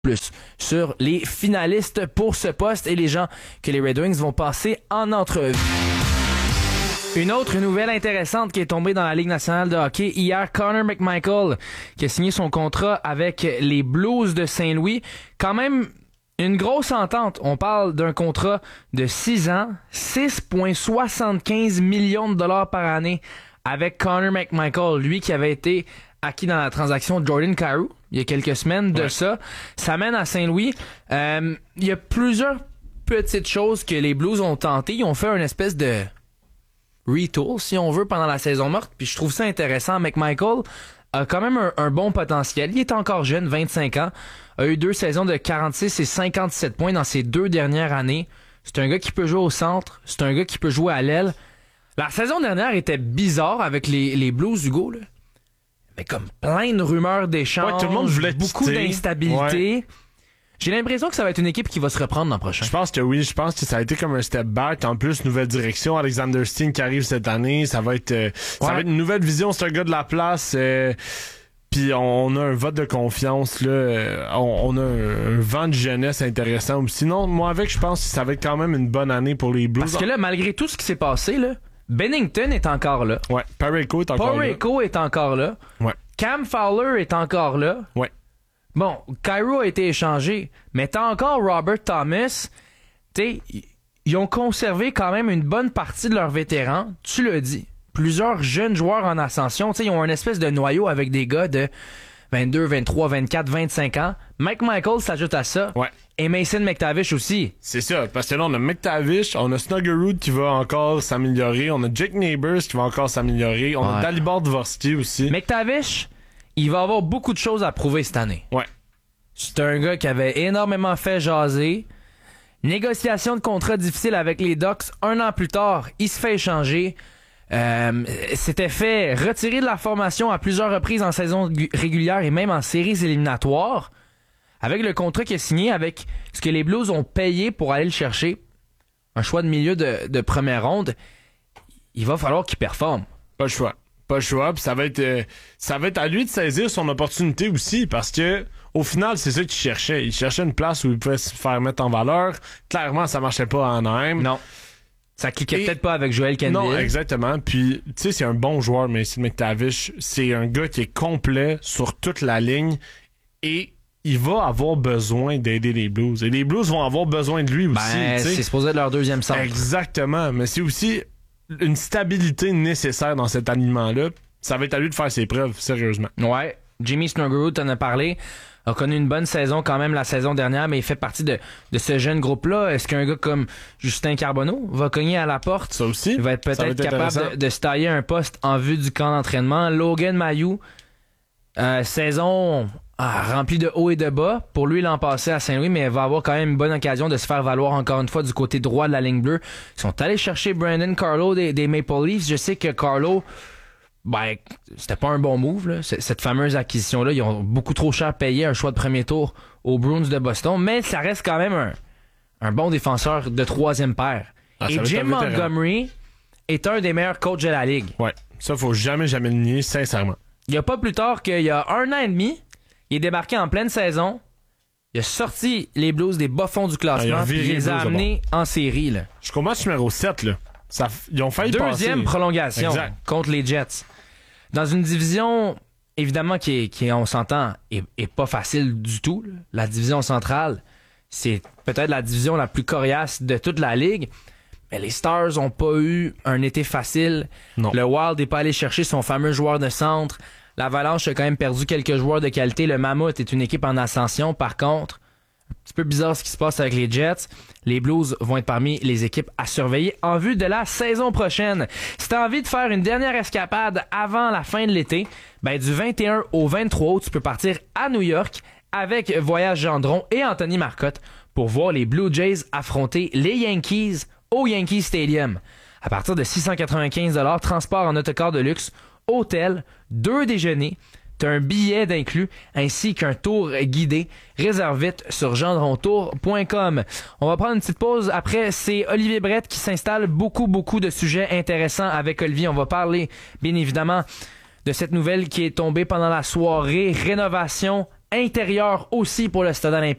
plus sur les finalistes pour ce poste et les gens que les Red Wings vont passer en entrevue. Une autre nouvelle intéressante qui est tombée dans la Ligue nationale de hockey hier, Connor McMichael qui a signé son contrat avec les Blues de Saint-Louis. Quand même une grosse entente. On parle d'un contrat de 6 ans, 6,75 millions de dollars par année avec Connor McMichael, lui qui avait été acquis dans la transaction de Jordan Kyrou il y a quelques semaines de ça. Ça mène à Saint-Louis. Il y a plusieurs petites choses que les Blues ont tenté. Ils ont fait une espèce de retool, si on veut, pendant la saison morte. Puis je trouve ça intéressant. McMichael a quand même un bon potentiel. Il est encore jeune, 25 ans. A eu 2 saisons de 46 et 57 points dans ses 2 dernières années. C'est un gars qui peut jouer au centre. C'est un gars qui peut jouer à l'aile. La saison dernière était bizarre avec les Blues, Hugo, là. Mais comme plein de rumeurs d'échanges, tout le monde voulait beaucoup quitter. d'instabilité. Ouais. J'ai l'impression que ça va être une équipe qui va se reprendre l'an prochain. Je pense que oui, je pense que ça a été comme un step back. En plus, nouvelle direction, Alexander Steen qui arrive cette année, ça va être une nouvelle vision, c'est un gars de la place. Puis on a un vote de confiance là, on a un vent de jeunesse intéressant. Sinon, moi avec, je pense que ça va être quand même une bonne année pour les Blues. Parce que là, malgré tout ce qui s'est passé là, Bennington est encore là. Ouais, Parayko est encore là. Parayko est encore là. Ouais. Cam Fowler est encore là. Ouais. Bon, Kyrou a été échangé, mais t'as encore Robert Thomas. T'sais, ils ont conservé quand même une bonne partie de leurs vétérans. Tu l'as dit. Plusieurs jeunes joueurs en ascension. T'sais, ils ont une espèce de noyau avec des gars de 22, 23, 24, 25 ans. Mike Michael s'ajoute à ça. Ouais. Et Mason McTavish aussi. C'est ça, parce que là, on a McTavish, on a Snuggerud qui va encore s'améliorer, on a Jake Neighbors qui va encore s'améliorer, on a Dalibor Dvorsky aussi. McTavish, il va avoir beaucoup de choses à prouver cette année. Ouais. C'est un gars qui avait énormément fait jaser. Négociation de contrat difficile avec les Ducks. 1 an plus tard, il se fait échanger. S'était fait retirer de la formation à plusieurs reprises en saison régulière et même en séries éliminatoires. Avec le contrat qu'il a signé, avec ce que les Blues ont payé pour aller le chercher, un choix de milieu de première ronde, il va falloir qu'il performe. Pas le choix. Puis ça va être à lui de saisir son opportunité aussi, parce que au final, c'est ça qu'il cherchait. Il cherchait une place où il pouvait se faire mettre en valeur. Clairement, ça marchait pas en Anaheim. Non. Ça cliquait peut-être pas avec Joel Kenville. Non, exactement. Puis, tu sais, c'est un bon joueur, mais Mason McTavish, c'est un gars qui est complet sur toute la ligne et il va avoir besoin d'aider les Blues. Et les Blues vont avoir besoin de lui aussi. C'est supposé être leur deuxième centre. Exactement. Mais c'est aussi une stabilité nécessaire dans cet alignement-là. Ça va être à lui de faire ses preuves, sérieusement. Ouais. Jimmy Snuggerud t'en a parlé. A connu une bonne saison quand même la saison dernière, mais il fait partie de ce jeune groupe-là. Est-ce qu'un gars comme Justin Carbonneau va cogner à la porte? Ça aussi. Il va être peut-être capable de se tailler un poste en vue du camp d'entraînement. Logan Mailloux, saison remplie de hauts et de bas. Pour lui l'an passé à Saint-Louis, mais il va avoir quand même une bonne occasion de se faire valoir encore une fois du côté droit de la ligne bleue. Ils sont allés chercher Brandon Carlo des Maple Leafs. Je sais que Carlo, c'était pas un bon move, là. Cette fameuse acquisition-là. Ils ont beaucoup trop cher payé un choix de premier tour aux Bruins de Boston, mais ça reste quand même un bon défenseur de 3e paire. Et Jim Montgomery est un des meilleurs coachs de la Ligue. Ouais, ça faut jamais le nier, sincèrement. Il y a pas plus tard qu'il y a 1 an et demi, il est débarqué en pleine saison, il a sorti les Blues des bas-fonds du classement, puis il les a amenés en série, là. Jusqu'au match numéro 7, là. Ils ont failli passer. 2e prolongation contre les Jets. Dans une division, évidemment, qui on s'entend, est pas facile du tout. Là. La division centrale, c'est peut-être la division la plus coriace de toute la Ligue. Mais les Stars ont pas eu un été facile. Non. Le Wild n'est pas allé chercher son fameux joueur de centre. L'Avalanche a quand même perdu quelques joueurs de qualité. Le Mammoth est une équipe en ascension, par contre. Un petit peu bizarre ce qui se passe avec les Jets. Les Blues vont être parmi les équipes à surveiller en vue de la saison prochaine. Si t'as envie de faire une dernière escapade avant la fin de l'été, du 21 au 23 août, tu peux partir à New York avec Voyage Gendron et Anthony Marcotte pour voir les Blue Jays affronter les Yankees au Yankee Stadium. À partir de 695 $, transport en autocar de luxe, hôtel, 2 déjeuners, t'as un billet d'inclus ainsi qu'un tour guidé. Réserve vite sur gendrontour.com. On va prendre une petite pause. Après, c'est Olivier Brett qui s'installe. Beaucoup de sujets intéressants avec Olivier. On va parler, bien évidemment, de cette nouvelle qui est tombée pendant la soirée. Rénovation intérieur aussi pour le stade olympique.